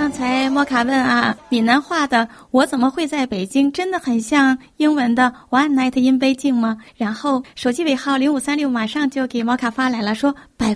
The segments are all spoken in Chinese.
刚才莫卡问啊，闽南话的我怎么会在北京真的很像英文的 One Night in Beijing 吗？然后手机尾号0536马上就给莫卡发来了，说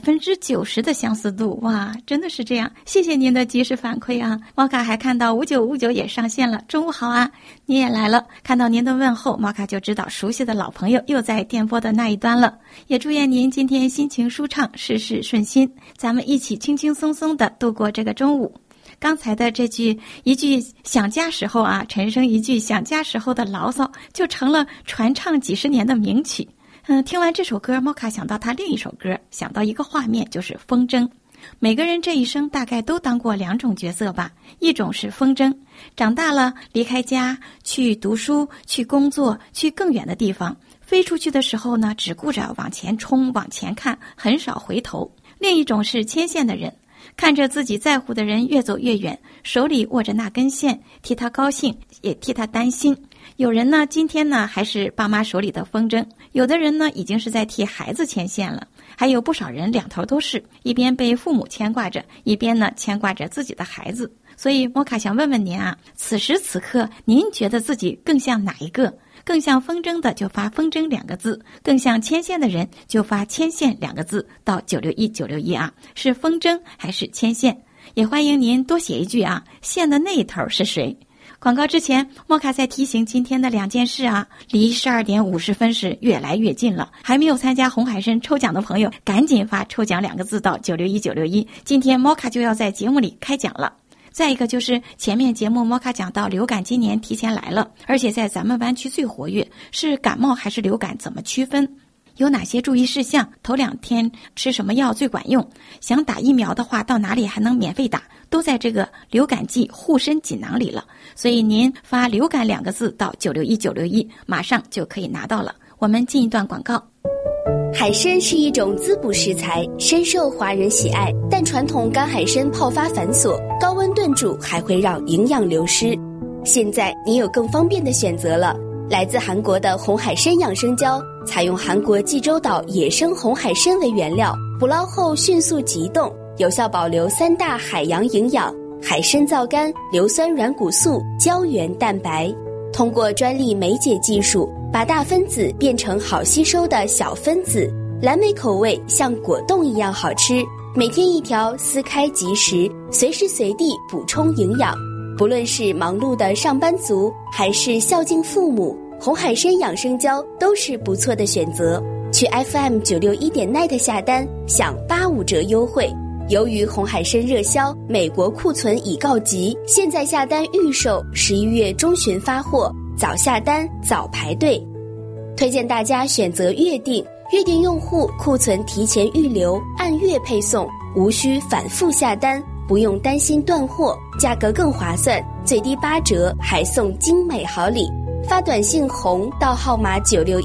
90%的相似度。哇，真的是这样，谢谢您的及时反馈啊。莫卡还看到5959也上线了，中午好啊，你也来了，看到您的问候，莫卡就知道熟悉的老朋友又在电波的那一端了。也祝愿您今天心情舒畅，事事顺心，咱们一起轻轻松松的度过这个中午。刚才的一句想家时候啊，陈升一句想家时候的牢骚，就成了传唱几十年的名曲。听完这首歌，莫卡想到他另一首歌，想到一个画面，就是风筝。每个人这一生大概都当过2种角色吧，一种是风筝，长大了离开家去读书，去工作，去更远的地方，飞出去的时候呢，只顾着往前冲，往前看，很少回头。另一种是牵线的人，看着自己在乎的人越走越远，手里握着那根线，替他高兴，也替他担心。有人呢，今天呢还是爸妈手里的风筝，有的人呢已经是在替孩子牵线了，还有不少人两头都是，一边被父母牵挂着，一边呢牵挂着自己的孩子。所以莫卡想问问您啊，此时此刻您觉得自己更像哪一个？更像风筝的就发风筝2个字，更像牵线的人就发牵线2个字，到961啊，是风筝还是牵线？也欢迎您多写一句啊，线的那一头是谁？广告之前，莫卡再提醒今天的2件事啊，离12点50分是越来越近了，还没有参加红海参抽奖的朋友，赶紧发抽奖2个字到961，今天莫卡就要在节目里开奖了。再一个就是前面节目莫卡讲到流感今年提前来了，而且在咱们湾区最活跃，是感冒还是流感怎么区分？有哪些注意事项？头2天吃什么药最管用？想打疫苗的话，到哪里还能免费打？都在这个流感季护身锦囊里了。所以您发流感2个字到961，马上就可以拿到了。我们进一段广告。 海参是一种滋补食材，深受华人喜爱，但传统干海参泡发繁琐，高温炖煮还会让营养流失。现在你有更方便的选择了，来自韩国的红海参养生胶，采用韩国济州岛野生红海参为原料，捕捞后迅速急冻，有效保留3大海洋营养：海参皂苷、硫酸软骨素、胶原蛋白。通过专利酶解技术，把大分子变成好吸收的小分子，蓝莓口味像果冻一样好吃，每天1条，撕开即食，随时随地补充营养。不论是忙碌的上班族，还是孝敬父母，红海参养生胶都是不错的选择。去 FM961.net 下单，享85折优惠。由于红海参热销，美国库存已告急，现在下单预售，11月中旬发货，早下单早排队。推荐大家选择月订，月订用户库存提前预留，按月配送，无需反复下单，不用担心断货，价格更划算，最低8折，还送精美好礼。发短信红到号码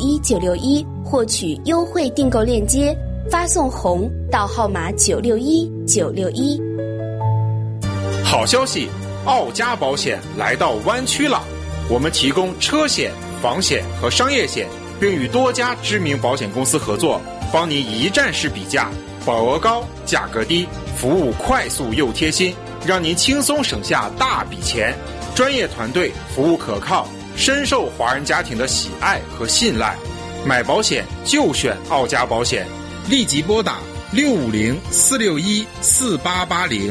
961961获取优惠订购链接，发送红到号码961961。 好消息，奥家保险来到湾区了，我们提供车险、房险和商业险，并与多家知名保险公司合作，帮您一站式比价，保额高，价格低，服务快速又贴心，让您轻松省下大笔钱。专业团队，服务可靠，深受华人家庭的喜爱和信赖。买保险就选奥家保险，立即拨打650-461-4880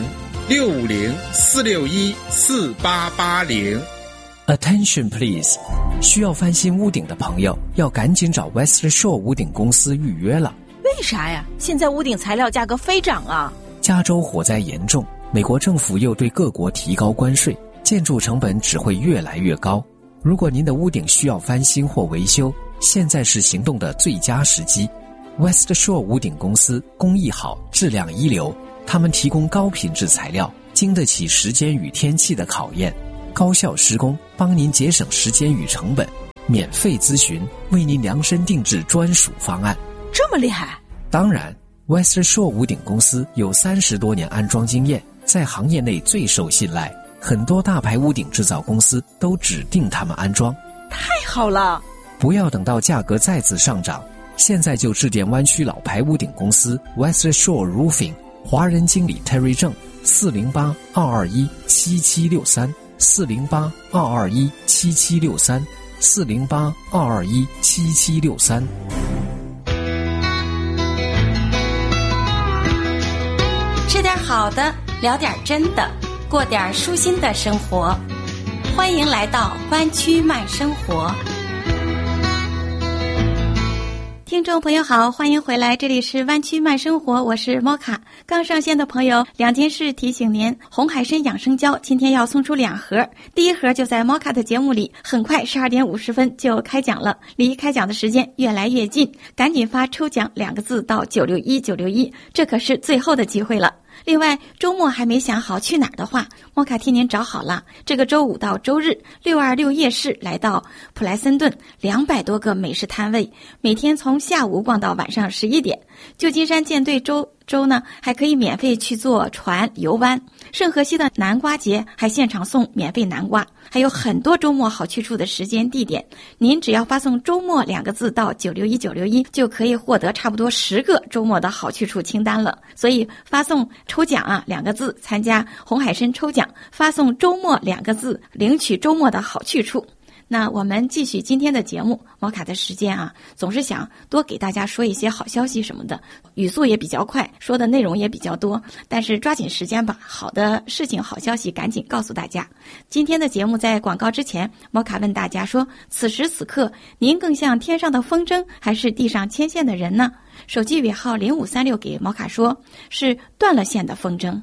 650-461-4880。 Attention please， 需要翻新屋顶的朋友要赶紧找 West Shore 屋顶公司预约了。 为啥呀？现在屋顶材料价格飞涨啊！ 加州火灾严重，美国政府又对各国提高关税，建筑成本只会越来越高。如果您的屋顶需要翻新或维修，现在是行动的最佳时机。West Shore 屋顶公司工艺好，质量一流，他们提供高品质材料，经得起时间与天气的考验，高效施工，帮您节省时间与成本，免费咨询，为您量身定制专属方案。 这么厉害？ 当然 West Shore 屋顶公司有30多年安装经验，在行业内最受信赖，很多大牌屋顶制造公司都指定他们安装。 太好了！ 不要等到价格再次上涨，现在就致电湾区老牌屋顶公司 West Shore Roofing， 华人经理 Terry 郑 ，408-221-7763，408-221-7763。 吃点好的，聊点真的，过点舒心的生活。欢迎来到湾区慢生活。听众朋友好，欢迎回来，这里是湾区慢生活，我是莫卡。刚上线的朋友，两件事提醒您：红海参养生胶今天要送出2盒，第一盒就在莫卡的节目里，很快12点50分就开奖了，离开奖的时间越来越近，赶紧发抽奖2个字到961961，这可是最后的机会了。另外，周末还没想好去哪儿的话，莫卡替您找好了。这个周五到周日，626夜市来到普莱森顿，200多个美食摊位，每天从下午逛到晚上11点。旧金山舰队周呢，还可以免费去坐船游湾。圣荷西的南瓜节还现场送免费南瓜，还有很多周末好去处的时间地点。您只要发送周末2个字到961961，就可以获得差不多10个周末的好去处清单了。所以发送抽奖2个字参加红海参抽奖，发送周末2个字领取周末的好去处。那我们继续今天的节目，摩卡的时间总是想多给大家说一些好消息什么的，语速也比较快，说的内容也比较多，但是抓紧时间吧，好的事情好消息赶紧告诉大家。今天的节目在广告之前，摩卡问大家说，此时此刻您更像天上的风筝还是地上牵线的人呢？手机尾号0536给摩卡说，是断了线的风筝。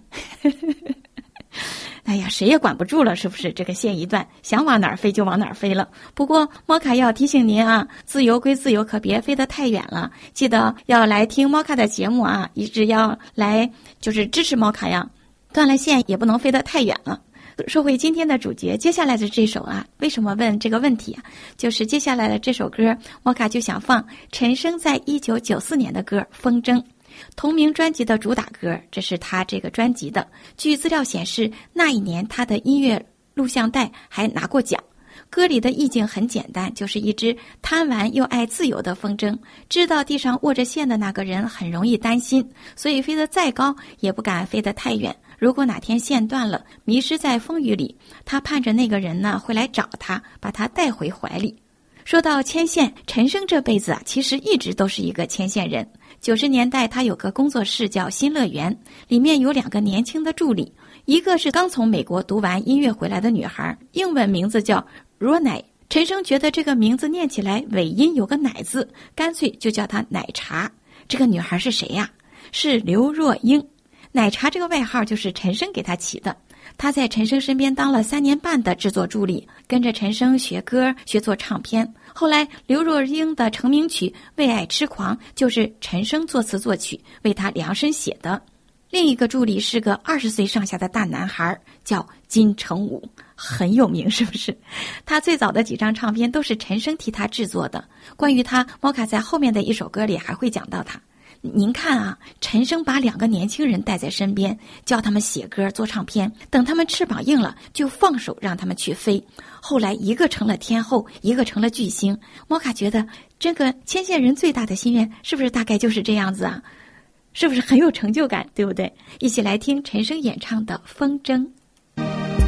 哎呀，谁也管不住了，是不是？这个线一断，想往哪儿飞就往哪儿飞了。不过摩卡要提醒您自由归自由，可别飞得太远了。记得要来听摩卡的节目一直要来就是支持摩卡呀。断了线也不能飞得太远了。说回今天的主角，接下来的这首为什么问这个问题就是接下来的这首歌，摩卡就想放陈升在1994年的歌《风筝》。同名专辑的主打歌，这是他这个专辑的。据资料显示，那一年他的音乐录像带还拿过奖。歌里的意境很简单，就是一只贪玩又爱自由的风筝，知道地上握着线的那个人很容易担心，所以飞得再高也不敢飞得太远。如果哪天线断了，迷失在风雨里，他盼着那个人呢会来找他，把他带回怀里。说到牵线，陈升这辈子其实一直都是一个牵线人。90年代他有个工作室叫新乐园，里面有2个年轻的助理，一个是刚从美国读完音乐回来的女孩，英文名字叫 Ronay。 陈升觉得这个名字念起来尾音有个奶字，干脆就叫她奶茶。这个女孩是谁呀？是刘若英。奶茶这个外号就是陈升给她起的。他在陈升身边当了3年半的制作助理，跟着陈升学歌，学做唱片。后来刘若英的成名曲《为爱痴狂》就是陈升作词作曲，为他量身写的。另一个助理是个20岁上下的大男孩，叫金城武，很有名是不是？他最早的几张唱片都是陈升替他制作的。关于他，摩卡在后面的一首歌里还会讲到他。您看陈升把2个年轻人带在身边，教他们写歌做唱片，等他们翅膀硬了就放手让他们去飞。后来一个成了天后，一个成了巨星。摩卡觉得这个牵线人最大的心愿是不是大概就是这样子是不是很有成就感，对不对？一起来听陈升演唱的《风筝》。